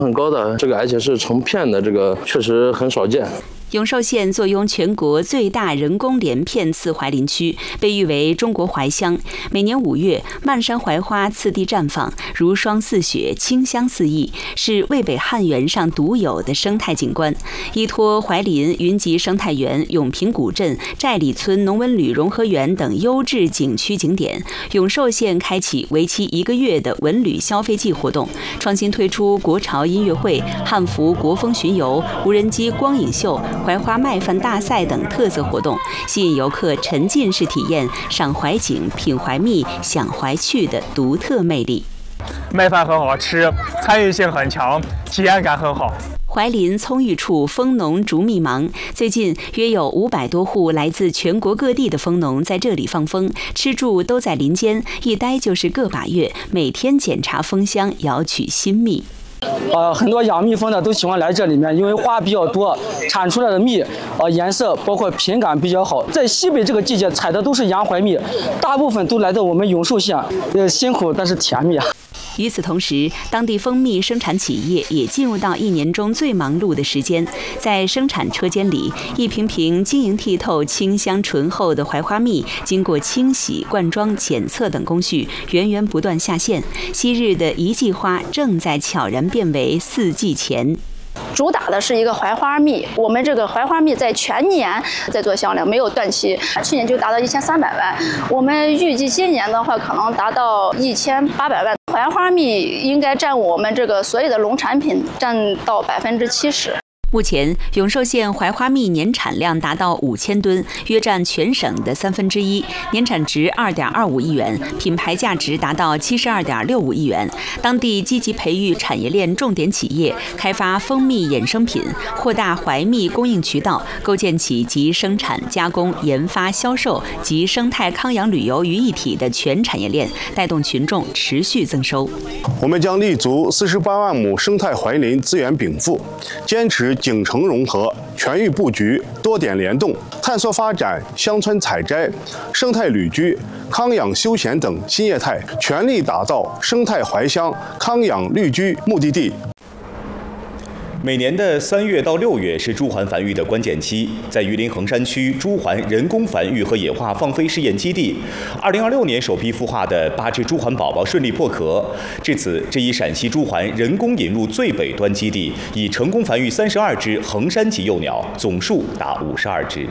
很高的，而且是成片的，确实很少见。 永寿县坐拥全国最大人工连片次槐林区，被誉为中国槐乡。每年5月，漫山槐花次第绽放，如霜似雪，清香四溢，是渭北汉源上独有的生态景观。依托槐林云集生态园、永平古镇、寨里村农文旅融合园等优质景区景点，永寿县开启为期1个月的文旅消费季活动，创新推出国潮音乐会、汉服国风巡游、无人机光影秀、槐花卖饭大赛等特色活动，吸引游客沉浸式体验赏槐景、品槐蜜、享槐趣的独特魅力。 卖饭很好吃，参与性很强，体验感很好。 槐林葱郁处，蜂农逐蜜忙。最近约有500多户来自全国各地的蜂农在这里放蜂，吃住都在林间，一待就是个把月，每天检查蜂箱，摇取新蜜。 很多养蜜蜂的都喜欢来这里面，因为花比较多，产出来的蜜，颜色包括品感比较好。在西北这个季节采的都是洋槐蜜，大部分都来到我们永寿县，辛苦但是甜蜜啊。 与此同时，当地蜂蜜生产企业也进入到1年中最忙碌的时间。在生产车间里，一瓶瓶晶莹剔透、清香醇厚的槐花蜜，经过清洗、灌装、检测等工序，源源不断下线。昔日的一季花正在悄然变为4季钱。 主打的是一个槐花蜜，我们这个槐花蜜在全年在做销量，没有断期。去年就达到1300万，我们预计今年的话可能达到1800万。槐花蜜应该占我们这个所有的农产品占到70%。 目前，永寿县槐花蜜年产量达到5000吨，约占全省的1/3，年产值2.25亿元，品牌价值达到72.65亿元。当地积极培育产业链重点企业，开发蜂蜜衍生品，扩大槐蜜供应渠道，构建起集生产、加工、研发、销售及生态康养旅游于一体的全产业链，带动群众持续增收。 我们将立足48万亩生态槐林资源禀赋，坚持景城融合、全域布局、多点联动，探索发展乡村采摘、生态旅居、康养休闲等新业态，全力打造生态槐乡康养绿居目的地。 每年的3月到6月是朱鹮繁育的关键期，在榆林衡山区朱鹮人工繁育和野化放飞试验基地，2026年首批孵化的8只朱鹮宝宝顺利破壳。至此，这一陕西朱鹮人工引入最北端基地已成功繁育32只衡山籍幼鸟，总数达52只。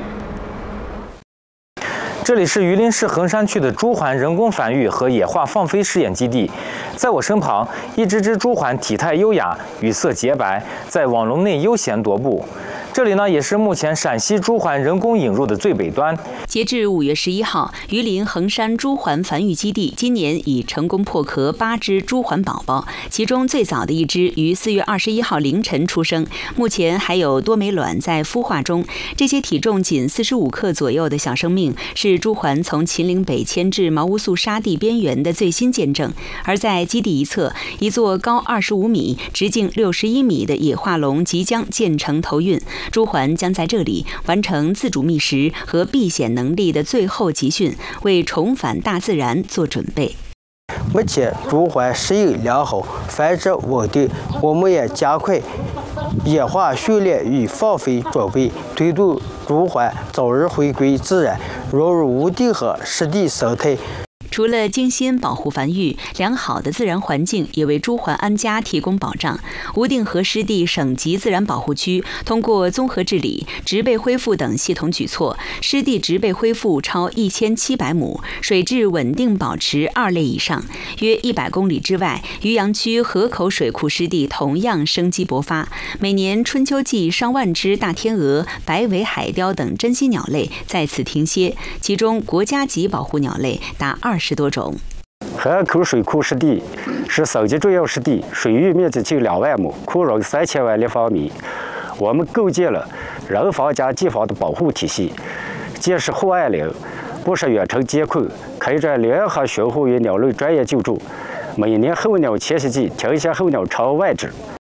这里是榆林市衡山区的朱鹮人工繁育和野化放飞试验基地。在我身旁，一只只朱鹮体态优雅，羽色洁白，在网笼内悠闲踱步。这里呢，也是目前陕西朱鹮人工引入的最北端。 截至5月11号，榆林衡山朱鹮繁育基地今年已成功破壳8只朱鹮宝宝，其中最早的一只于4月21号凌晨出生，目前还有多枚卵在孵化中。这些体重仅45克左右的小生命，是朱鹮从秦岭北迁至毛乌素沙地边缘的最新见证。而在基地一侧，一座高25米、直径61米的野化笼即将建成投运。朱鹮将在这里完成自主觅食和避险能力的最后集训，为重返大自然做准备。 目前朱鹮适应良好，繁殖稳定，我们也加快野化训练与放飞准备，推动朱鹮早日回归自然，融入无定河湿地生态。 除了精心保护繁育，良好的自然环境也为朱鹮安家提供保障。无定河湿地省级自然保护区通过综合治理、植被恢复等系统举措，湿地植被恢复超1700亩，水质稳定保持2类以上。约100公里之外，渔阳区河口水库湿地同样生机勃发，每年春秋季上万只大天鹅、白尾海雕等珍稀鸟类在此停歇，其中国家级保护鸟类达20多种。 河口水库湿地是省级重要湿地，水域面积近2万亩，库容3000万立方米。我们构建了人防加机防的保护体系，建设护岸林，布设远程监控，开展联合巡护与鸟类专业救助。每年候鸟迁徙季停下候鸟超1万只。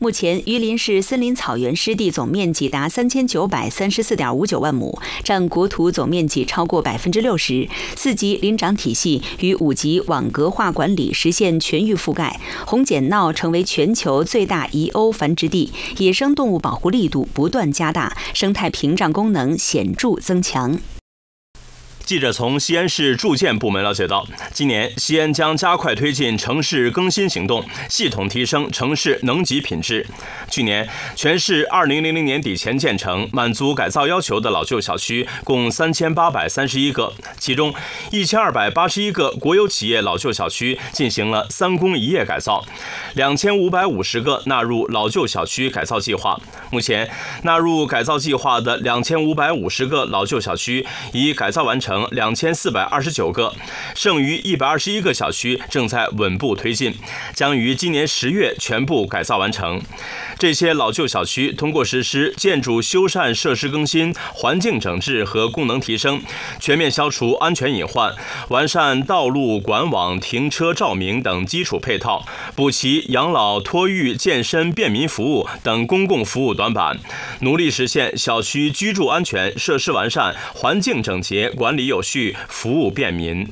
目前，榆林市森林草原湿地总面积达3934.59万亩，占国土总面积超过60%。4级林长体系与5级网格化管理实现全域覆盖，红剪梛成为全球最大遗鸥繁殖地，野生动物保护力度不断加大，生态屏障功能显著增强。 记者从西安市住建部门了解到，今年西安将加快推进城市更新行动，系统提升城市能级品质。去年，全市2000年底前建成、满足改造要求的老旧小区共3831个，其中1281个国有企业老旧小区进行了3公1业改造，2550个纳入老旧小区改造计划。目前，纳入改造计划的2550个老旧小区已改造完成2429个，剩余121个小区正在稳步推进，将于今年10月全部改造完成。这些老旧小区通过实施建筑修缮、设施更新、环境整治和功能提升，全面消除安全隐患，完善道路、管网、停车、照明等基础配套，补齐养老、托育、健身、便民服务等公共服务短板，努力实现小区居住安全、设施完善、环境整洁、管理有序、服务便民。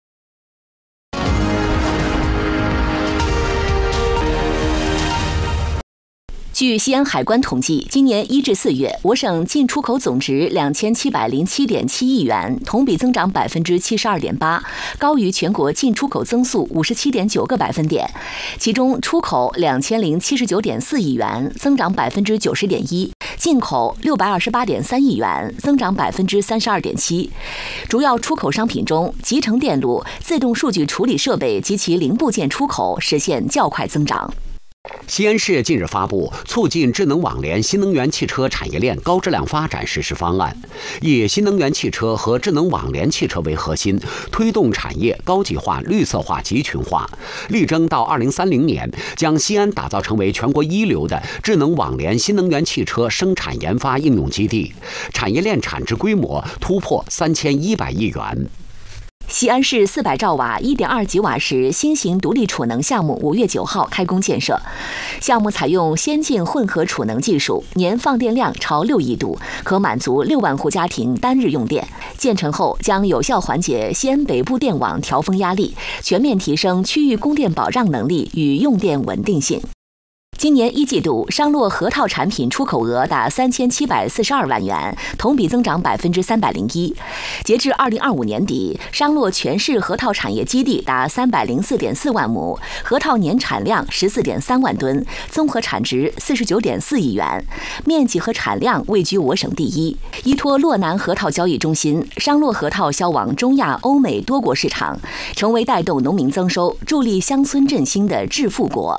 据西安海关统计，今年1至4月，我省进出口总值2707.7亿元，同比增长72.8%，高于全国进出口增速57.9个百分点。其中，出口2079.4亿元，增长90.1%，进口628.3亿元，增长32.7%。主要出口商品中，集成电路、自动数据处理设备及其零部件出口实现较快增长。 西安市近日发布促进智能网联新能源汽车产业链高质量发展实施方案，以新能源汽车和智能网联汽车为核心，推动产业高级化、绿色化、集群化，力争到2030年将西安打造成为全国一流的智能网联新能源汽车生产研发应用基地，产业链产值规模突破3100亿元。 西安市400兆瓦1.2吉瓦时新型独立储能项目5月9号开工建设。项目采用先进混合储能技术，年放电量超6亿度，可满足6万户家庭单日用电。建成后将有效缓解西安北部电网调峰压力，全面提升区域供电保障能力与用电稳定性。今年1季度，商洛核桃产品出口额达3742万元，同比增长301%。截至2025年底，商洛全市核桃产业基地达304.4万亩，核桃年产量14.3万吨，综合产值49.4亿元，面积和产量位居我省第一。依托洛南核桃交易中心，商洛核桃销往中亚、欧美多国市场，成为带动农民增收、助力乡村振兴的致富国。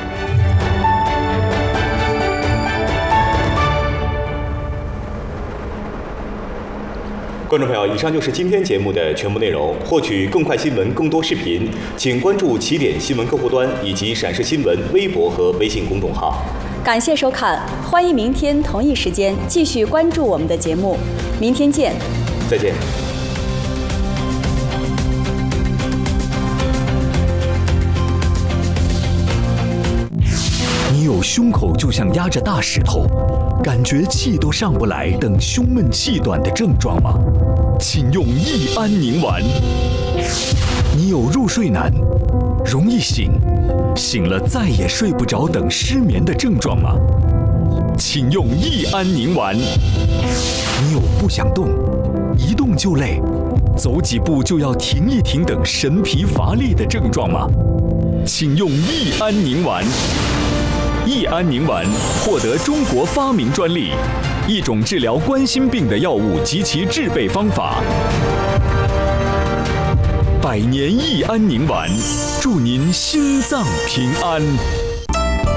观众朋友，以上就是今天节目的全部内容。获取更快新闻、更多视频，请关注起点新闻客户端以及闪示新闻微博和微信公众号。 感谢收看，欢迎明天同一时间继续关注我们的节目。明天见， 再见。 你有胸口就像压着大石头，感觉气都上不来等胸闷气短的症状吗？请用益安宁丸。你有入睡难、容易醒、醒了再也睡不着等失眠的症状吗？请用益安宁丸。你有不想动、一动就累、走几步就要停一停等神疲乏力的症状吗？请用益安宁丸。益安宁丸获得中国发明专利，一种治疗冠心病的药物及其制备方法。100年益安宁丸，祝您心脏平安。